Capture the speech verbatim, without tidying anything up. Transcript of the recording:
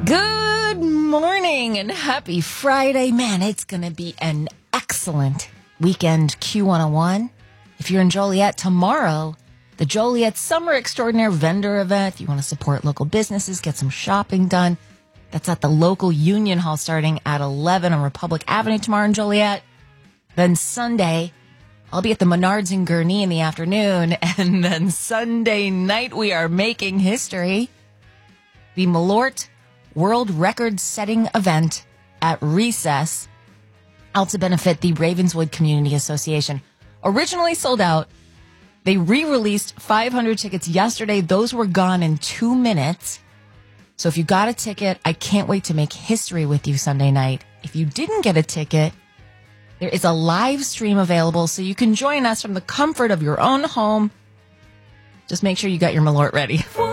Good morning and happy Friday. Man, it's going to be an excellent weekend Q one oh one. If you're in Joliet tomorrow, the Joliet Summer Extraordinaire Vendor Event. If you want to support local businesses, get some shopping done. That's at the local Union Hall starting at eleven on Republic Avenue tomorrow in Joliet. Then Sunday, I'll be at the Menards in Gurnee in the afternoon. And then Sunday night, we are making history. The Malort World Record-Setting Event at Recess, out to benefit the Ravenswood Community Association. Originally sold out. They re-released five hundred tickets yesterday. Those were gone in two minutes. So if you got a ticket, I can't wait to make history with you Sunday night. If you didn't get a ticket, there is a live stream available so you can join us from the comfort of your own home. Just make sure you got your Malort ready.